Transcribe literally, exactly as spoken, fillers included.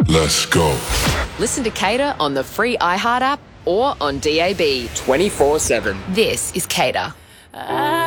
Let's go. Listen to Cater on the free iHeart app or on D A B twenty-four seven. This is Cater. I